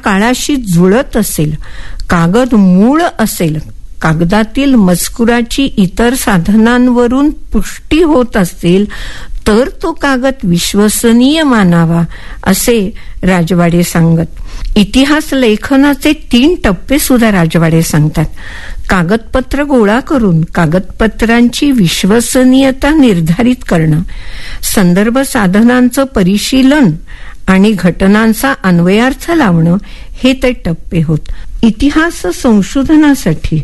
काळाशी जुळत असेल, कागद मूळ असेल, कागदातील मजकुराची इतर साधनांवरून पुष्टी होत असेल तर तो कागद विश्वसनीय मानावा, असे राजवाडे सांगत. इतिहास लेखनाचे 3 टप्पे सुद्धा राजवाडे सांगतात. कागदपत्र गोळा करून कागदपत्रांची विश्वसनीयता निर्धारित करणं, संदर्भ साधनांचं परिशीलन आणि घटनांचा अन्वयार्थ लावणं हे ते टप्पे होत. इतिहास संशोधनासाठी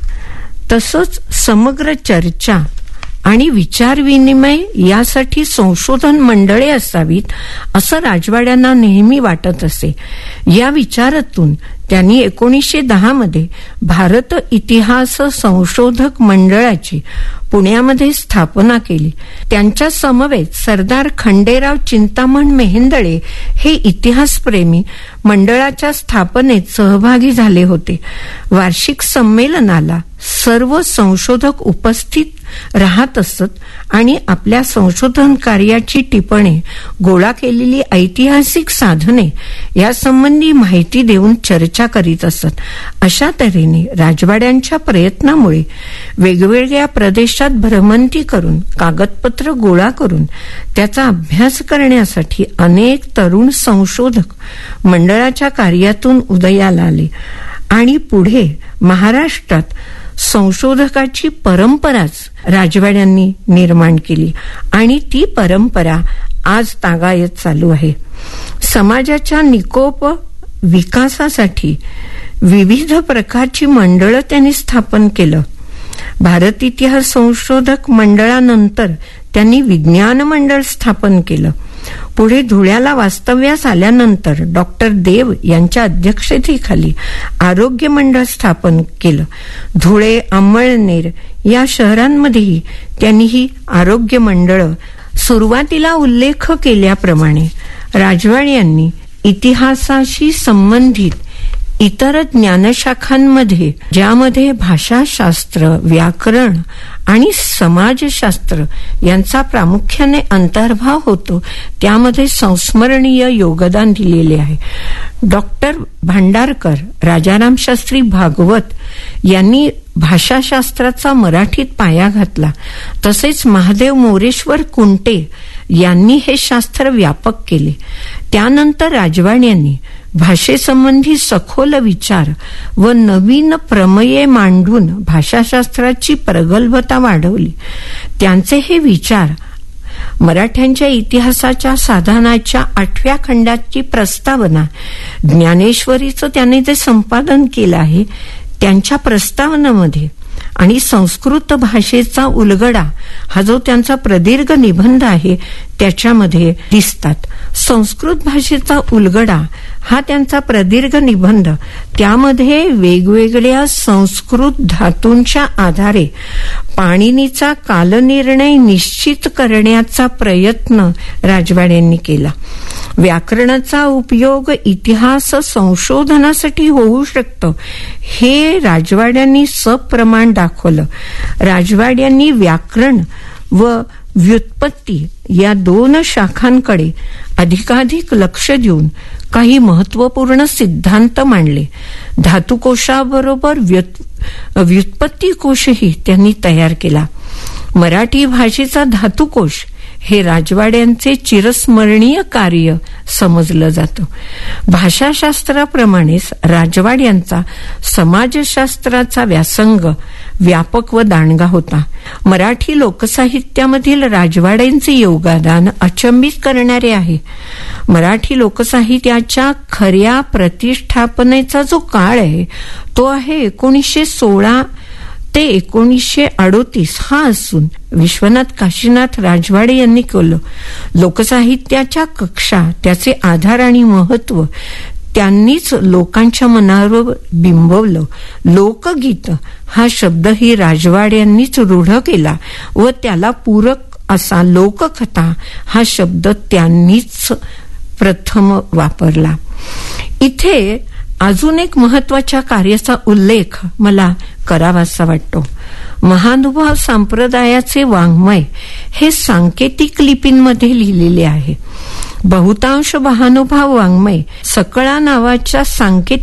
तसंच समग्र चर्चा आणि विचारविनिमय यासाठी संशोधन मंडळे असावीत असं राजवाड्यांना नेहमी वाटत असे. या विचारातून त्यांनी 1910 मध्ये भारत इतिहास संशोधक मंडळाची पुण्यामध्ये स्थापना केली. त्यांच्या समवेत सरदार खंडेराव चिंतामण मेहेंदळे हे इतिहासप्रेमी मंडळाच्या स्थापनेत सहभागी झाले होते. वार्षिक संमेलनाला सर्व संशोधक उपस्थित राहत असत आणि आपल्या संशोधन कार्याची टिपणे, गोळा केलेली ऐतिहासिक साधने यासंबंधी माहिती देऊन चर्चा करीत असत. अशा तऱ्हेने राजवाड्यांच्या प्रयत्नामुळे वेगवेगळ्या प्रदेशात भ्रमंती करून कागदपत्र गोळा करून त्याचा अभ्यास करण्यासाठी अनेक तरुण संशोधक मंडळाच्या कार्यातून उदयाला आले आणि पुढे महाराष्ट्रात संशोधकाची परंपराच राजवाड्यांनी निर्माण केली आणि ती परंपरा आज तागायत चालू आहे. समाजाच्या निकोप विकासासाठी विविध प्रकारची मंडळं त्यांनी स्थापन केलं. भारत इतिहास संशोधक मंडळानंतर त्यांनी विज्ञान मंडळ स्थापन केलं. पुढे धुळ्याला वास्तव्यास आल्यानंतर डॉक्टर देव यांच्या अध्यक्षतेखाली आरोग्य मंडळ स्थापन केलं. धुळे, अंमळनेर या शहरांमध्येही त्यांनी ही आरोग्य मंडळं. सुरुवातीला उल्लेख केल्याप्रमाणे राजवाड्यांनी इतिहासाशी संबंधित इतर ज्ञानशाखांमध्ये, ज्यामध्ये भाषाशास्त्र, व्याकरण आणि समाजशास्त्र यांचा प्रामुख्याने अंतर्भाव होतो, त्यामध्ये संस्मरणीय योगदान दिलेले आहे. डॉक्टर भांडारकर, राजाराम शास्त्री भागवत यांनी भाषाशास्त्राचा मराठीत पाया घातला. तसेच महादेव मोरेश्वर कुंटे यांनी हे शास्त्र व्यापक केले. त्यानंतर राजवाड्यांनी भाषेसंबंधी सखोल विचार व नवीन प्रमेये मांडून भाषाशास्त्राची प्रगल्भता वाढवली. त्यांचे हे विचार मराठ्यांच्या इतिहासाच्या साधनाच्या 8व्या खंडाची प्रस्तावना, ज्ञानेश्वरीचं त्यांनी जे संपादन केलं आहे त्यांच्या प्रस्तावनेमध्ये आणि संस्कृत भाषेचा उलगडा हा जो त्यांचा प्रदीर्घ निबंध आहे त्याच्यामध्ये दिसतात. संस्कृत भाषेचा उलगडा हा त्यांचा प्रदीर्घ निबंध, त्यामध्ये वेगवेगळ्या संस्कृत धातूंच्या आधारे पाणिनीचा कालनिर्णय निश्चित करण्याचा प्रयत्न राजवाड्यांनी केला. व्याकरणाचा उपयोग इतिहास संशोधनासाठी होऊ शकतो हे राजवाड्यांनी सप्रमाण दाखवलं. राजवाड्यांनी व्याकरण व व्युत्पत्ती या 2 शाखांकडे अधिकाधिक लक्ष देऊन काही महत्वपूर्ण सिद्धांत मांडले. धातुकोशाबरोबर व्युत्पत्ती कोशही त्यांनी तयार केला. मराठी भाषेचा धातुकोश हे राजवाड्यांचे चिरस्मरणीय कार्य समजलं जातं. भाषाशास्त्राप्रमाणेच राजवाड्यांचा समाजशास्त्राचा व्यासंग व्यापक व दांडगा होता. मराठी लोकसाहित्यामधील राजवाड्यांचे योगदान अचंबित करणारे आहे. मराठी लोकसाहित्याच्या खऱ्या प्रतिष्ठापनेचा जो काळ आहे तो आहे 1916 ते 1938 हा असून विश्वनाथ काशीनाथ राजवाडे यांनी केलं. लोकसाहित्याच्या कक्षा, त्याचे आधार आणि महत्व त्यांनीच लोकांच्या मनावर बिंबवलं. लोकगीत हा शब्दही राजवाड्यांनीच रूढ केला व त्याला पूरक असा लोककथा हा शब्द त्यांनीच प्रथम वापरला. इथे अजून एक महत्वाच्या कार्याचा उल्लेख मला करावासा वाटतो. महानुभाव संप्रदायाचे वाङ्मय हे सांकेतिक लिपींमध्ये लिहिलेले आहे. बहुतांश महानुभाव वाङ्मय सकळा नावाच्या सांकेतिक